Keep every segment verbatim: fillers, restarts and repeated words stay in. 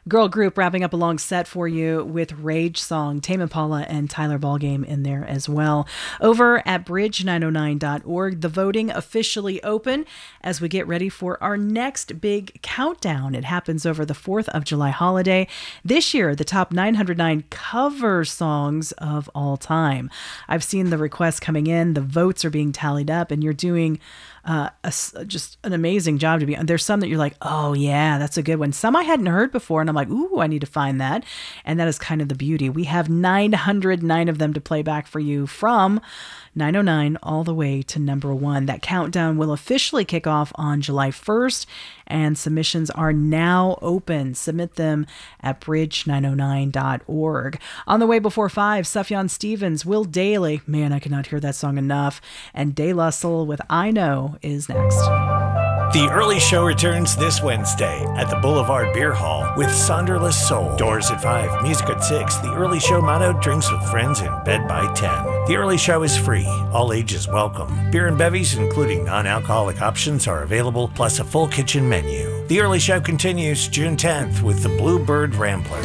Girl group wrapping up a long set for you with Rage Song, Tame Impala and Tyler Ballgame in there as well. Over at bridge nine oh nine dot org, the voting officially open as we get ready for our next big countdown. It happens over the fourth of July holiday. This year, the top nine hundred nine cover songs of all time. I've seen the requests coming in, the votes are being tallied up, and you're doing Uh, a, just an amazing job to be on. There's some that you're like, oh yeah, that's a good one. Some I hadn't heard before, and I'm like, ooh, I need to find that. And that is kind of the beauty. We have nine hundred nine of them to play back for you from nine oh nine all the way to number one. That countdown will officially kick off on July first, and submissions are now open. Submit them at bridge nine oh nine dot org. On the way before five, Sufjan Stevens, Will Dailey, man, I cannot hear that song enough, and De La Soul with I Know is next. The Early Show returns this Wednesday at the Boulevard Beer Hall with Sonderless Soul. Doors at five, music at six. The Early Show motto, drinks with friends in bed by ten. The Early Show is free. All ages welcome. Beer and bevies, including non-alcoholic options, are available, plus a full kitchen menu. The Early Show continues June tenth with the Bluebird Ramblers.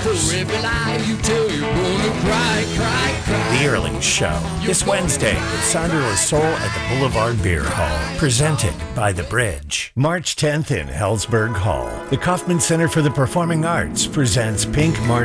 The Early Show this Wednesday with Sonderless Soul at the Boulevard Beer Hall. Presented by The Bridge. March tenth in Hellsberg Hall. The Kaufman Center for the Performing Arts presents Pink Martini.